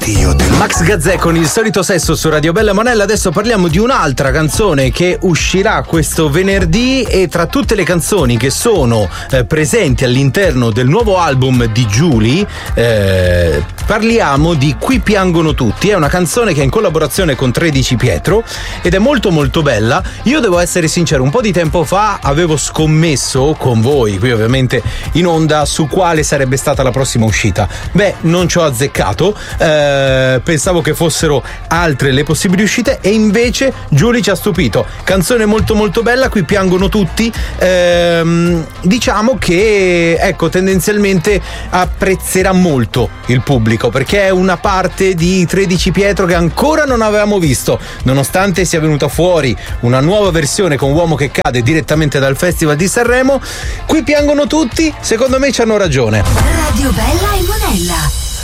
Max Gazzè con Il solito sesso su Radio Bella Monella. Adesso parliamo di un'altra canzone che uscirà questo venerdì, e tra tutte le canzoni che sono presenti all'interno del nuovo album di Giuly parliamo di Qui piangono tutti. È una canzone che è in collaborazione con 13 Pietro ed è molto molto bella. Io devo essere sincero, un po' di tempo fa avevo scommesso con voi, qui ovviamente in onda, su quale sarebbe stata la prossima uscita. Beh, non ci ho azzeccato, pensavo che fossero altre le possibili uscite e invece Giuly ci ha stupito. Canzone molto molto bella, Qui piangono tutti. Diciamo che ecco, tendenzialmente apprezzerà molto il pubblico, perché è una parte di 13 Pietro che ancora non avevamo visto, nonostante sia venuta fuori una nuova versione con Uomo che cade direttamente dal Festival di Sanremo. Qui piangono tutti, secondo me ci hanno ragione. Radio Bella e Monella.